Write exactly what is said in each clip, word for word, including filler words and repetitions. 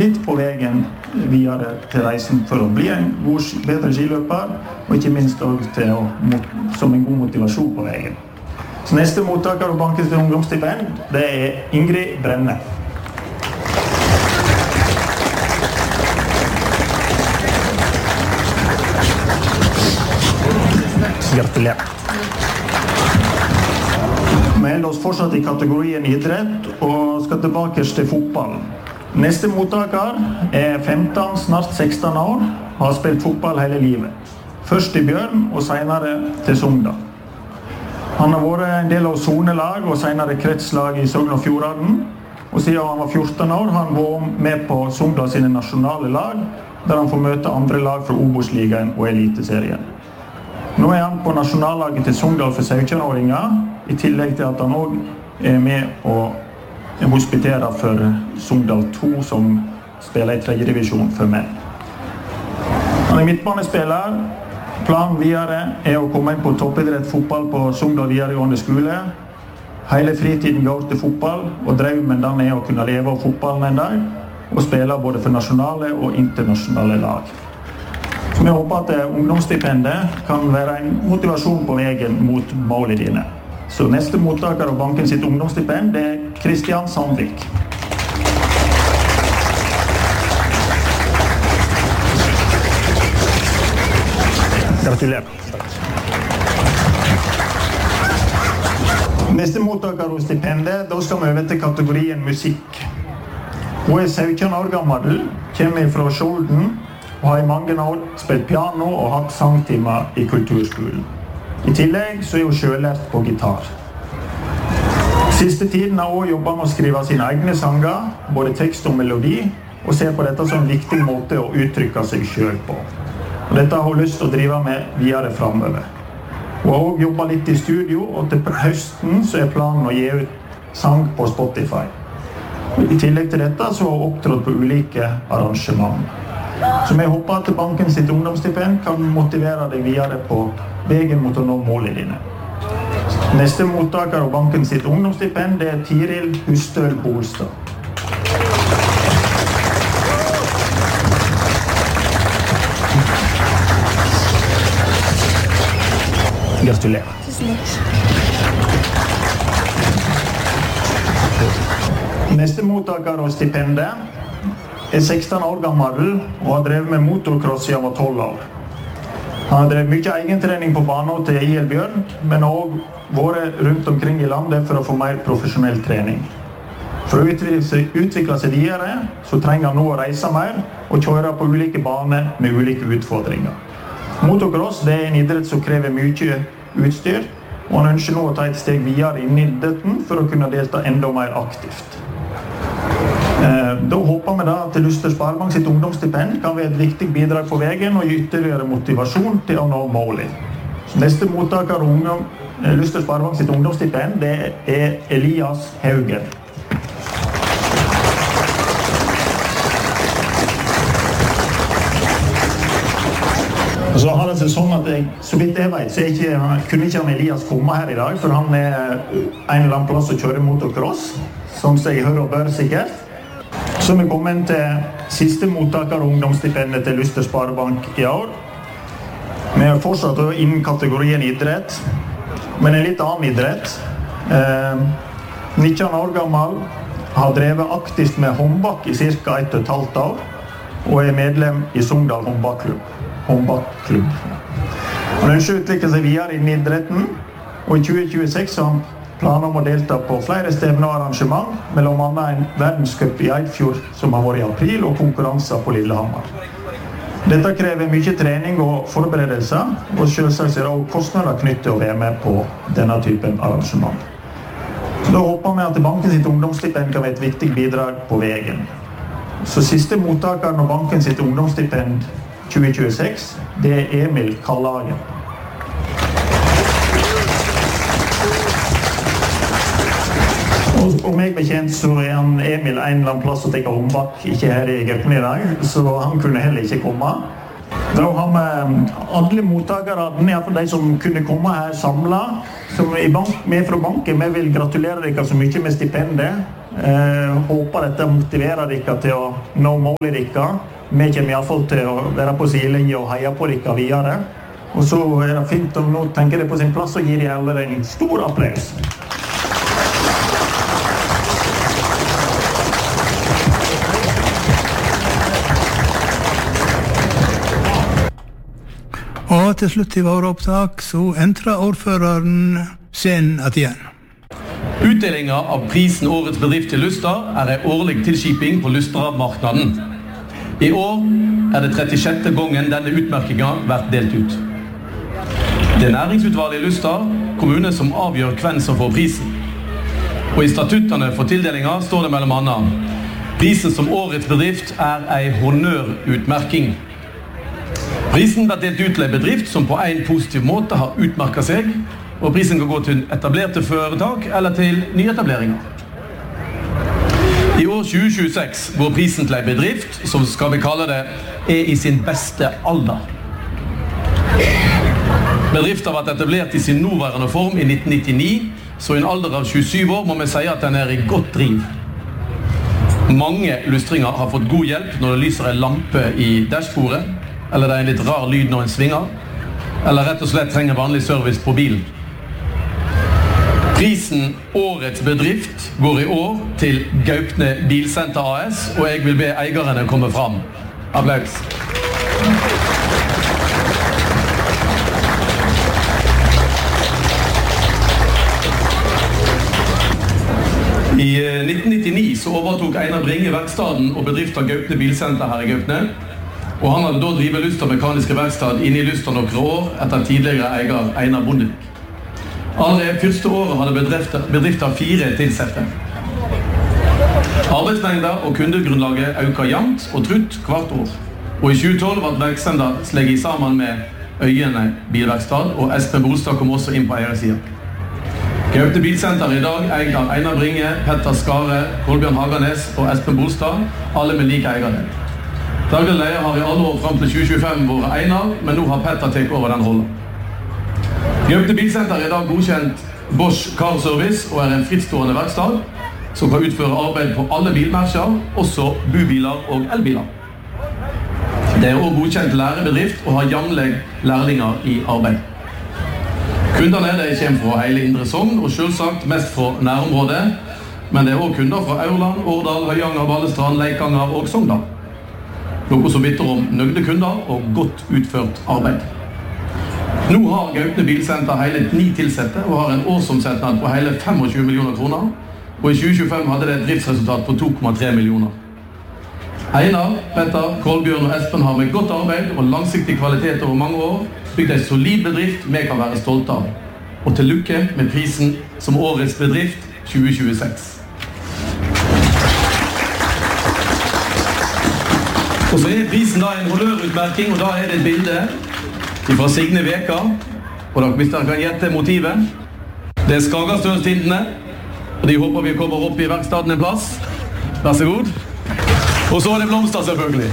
litt på veien videre til reisen for å bli en god, bedre skiløper, og ikke minst også til å, som en god motivasjon på veien. Så neste mottaker av bankens ungdomsstipend, det er Ingrid Brenne. Gratulerer. Vi holder oss fortsatt i kategorien idrett og skal tilbake til fotball. Neste mottaker er femten, snart seksten år, har spilt fotball hele livet. Først i Bjørn og senere til Sogndal. Han har vært en del av sonelag og senere kretslag i Sogn og Fjordane. Og siden han var fjorten år har han vært med på Sogndal sine nasjonale lag, der han får møte andre lag fra Obos-ligaen og Eliteserien. Nå er han på nasjonallaget til Sogndal for sytten-åringer, i tillegg til at han også er med og hospiterer for Sogndal to, som spiller i tredje divisjon for menn. Han er midtbanespiller. Planen videre er å komme inn på toppidrett fotball på Sogndal videregående skole. Hele fritiden går til fotball, og drømmen den er å kunne leve av fotballen en dag, og spille både for nasjonale og internasjonale lag. Så vi håper at ungdomsstipendet kan være en motivasjon på veien mot målene dine. Så neste mottaker av banken sitt ungdomsstipend, det er Kristian Sandvik. Gratulerer. Neste mottaker av stipendet, da skal vi over til kategorien musikk. Hun er sytten år gammel, kommer fra Skjolden, og har i mange år spilt piano og hatt sangtimer i kulturskolen. I tillegg så er hun selvlært på gitar. Siste tiden har hun jobbet med å skrive sine egne sanger, både tekst og melodi, og ser på dette som en viktig måte å uttrykke seg selv på. Og dette har hun lyst til å drive med videre fremover. Hun har også jobbet litt i studio, og til høsten så er planen å gi ut sang på Spotify. I tillegg til dette så har hun opptrådt på ulike arrangement. Så vi håper at banken sitt ungdomsstipend kan motivere deg videre på veien mot å nå målene dine. Neste mottaker av banken sitt ungdomsstipend er Tiril Hustøl Bolstad. Gratulerer. Tusen takk. Neste mottaker av stipendet er seksten år gammel og har drevet med motocross siden han var tolv år. Han har drevet mye egentrening på banen til I L Bjørn, men har også vært rundt omkring i landet for å få mer profesjonell trening. For å utvikle seg, utvikle seg videre, så trenger han nå å reise mer og kjøre på ulike baner med ulike utfordringer. Motocross det er en idrett som krever mye utstyr, og han ønsker nå å ta et steg videre inn i idretten for å kunne delta enda mer aktivt. Da håper vi da at Luster Sparebank sitt ungdomsstipend kan være et viktig bidrag på veien og gi ytterligere motivasjon til å nå målet. Neste mottaker av Luster Sparebank sitt ungdomsstipend det er Elias Haugen. Så har det seg sånn at jeg, så vidt jeg vet, så jeg ikke, kunne ikke han Elias komme her i dag, for han er en eller annen plass å kjøre motocross, som seg hører og bør sikkert. Så vi kommer til siste mottaker av ungdomsstipendet til Luster Sparebank i år. Vi er fortsatt innen kategorien idrett, men en litt annen idrett. Eh, nitten år gammel, har drevet aktivt med håndbak i cirka ett og et halvt år, og er medlem i Sogndal håndbakklubb. håndbakklubb. Han ønsker å utvikle seg videre innen idretten, og i tjue tjueseks har han planer om å delta på flere stevner og arrangement, mellom annet en verdenscup i Eidfjord som har vært i april, og konkurranser på Lillehammer. Dette krever mye trening og forberedelser, og selvsagt er det også kostnader knyttet til å være med på denne typen arrangement. Så da håper vi at banken sitt ungdomsstipend kan være et viktig bidrag på veien. Så siste mottakeren av banken sitt ungdomsstipend tjue tjueseks, det er Emil Kallagen. Og meg bekjent så er han Emil en eller annen plass å tenke håndbak, ikke her i Gaupen i dag, så han kunne heller ikke komme. Da har vi alle mottakere, i hvert fall de som kunne komme her samlet, som i bank, med fra banken. Vi vil gratulere dere så mye med stipendet, Eh, håper dette motiverer dere til å nå målet dere. Vi kommer i hvert fall til å være på sidelinje og heie på dere videre. Og så er det fint om nå tenker det på sin plass og gir de alle en stor applaus. Og til slutt i våre opptak så entrer ordføreren scenen at igjen. Utdelingen av prisen Årets bedrift til Luster er en årlig tilskiping på Lustermarknaden. I år er det trettisjette gangen denne utmerkingen vært delt ut. Det er næringsutvalget i Luster kommune som avgjør hvem som får prisen. Og i statuttene for tildelingen står det mellom annet: prisen som Årets bedrift er en honnørutmerking. Prisen blir delt ut til en bedrift som på en positiv måte har utmerket seg, og prisen kan gå til etablerte foretak eller til nyetableringer. I år tjue tjueseks går prisen til en bedrift som, skal vi kalle det, er i sin beste alder. Bedriften har vært etablert i sin nåværende form i nitten nittini, så i en alder av tjuesyv år må vi si at den er i godt driv. Mange lustringer har fått god hjelp når det lyser en lampe i dashbordet, eller det er en litt rar lyd når en svinger, eller rett og slett trenger vanlig service på bilen. Prisen Årets bedrift går i år til Gaupne Bilsenter A S, og jeg vil be eierne komme fram. Applaus. I nitten nittini så overtok Einar Bringe verkstaden og bedriften Gaupne Bilsenter her i Gaupne, og han hadde da drivet Luster mekaniske verkstad inne i Luster noen år etter tidligere eier Einar Bondevik. Allerede første året hadde bedrifter, bedrifter fire tilsette. Arbeidsmengder og kundegrunnlaget øker jevnt og trutt hvert år. Og i tjue tolv var verksteder slegget sammen med Øyene bilverkstad, og Espen Bolstad kom også inn på eiersiden. Gaupne Bilsenter i dag eier av Einar Bringe, Petter Skare, Kolbjørn Haganes og Espen Bolstad, alle med like eiere. Daglig leder har i alle år frem til tjue tjuefem vært Einar, men nå har Petter tatt over den rollen. Gaupne Bilsenter er i dag godkjent Bosch Car Service og er en frittstående verkstad som kan utføre arbeid på alle bilmerker, også bubiler og elbiler. Det er også godkjent lærebedrift og har jevnlig lærlinger i arbeid. Kundene er det kommer fra hele Indre Sogn og selvsagt mest fra nærområdet, men det er også kunder fra Aurland, Årdal, Høyanger, Balestrand, Leikanger og Sogndal. Noe som vitner om nøgde kunder og godt utført arbeid. Nå har Gaupne Bilsenter hele ni tilsette og har en årsomsetning på hele tjuefem millioner kroner, og i tjue tjuefem hadde det et driftsresultat på to komma tre millioner. Einar, Petter, Kolbjørn og Espen har med godt arbeid og langsiktig kvalitet over mange år bygd en solid bedrift vi kan være stolte av. Og til lykke med prisen som Årets bedrift tjue tjueseks. Og så er prisen da en honnørutmerking, og da er det et bilde fra Signe Veka, og da, hvis dere kan gjette motivet. Det er Skagastøstintene, og de håper vi kommer opp i verkstaden en plass. Vær så god. Og så er det blomster selvfølgelig.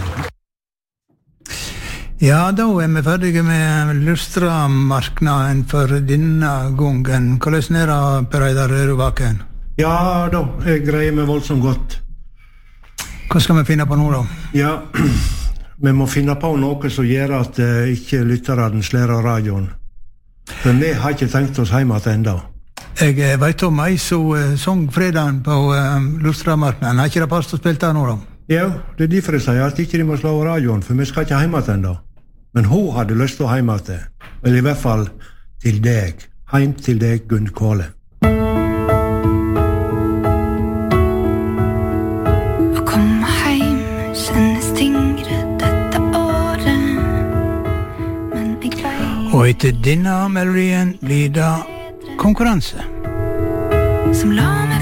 Ja, da er vi ferdige med Lustramarknaden for denne gangen. Hvordan er det, Per Eidar Røvaken? Ja da, jeg greier meg voldsomt godt. Hva skal vi finne på nå da? Ja, vi må finne på noe som gjør at uh, ikke lytteren slærer radioen. Men vi har ikke tenkt oss hjemme til enda. Jeg vet om ei som uh, sang fredagen på uh, Lustramarknaden. Har ikke det passet å spille der nå da? Ja, det er derfor jeg sier at ikke de må slå radioen, for vi skal ikke hjemme til enda. Men hun hadde lyst til å hjemme til. Eller i hvert fall til deg. Heim til deg, Gunn Kåle. Og etter denne melodien blir det konkurranse. Som la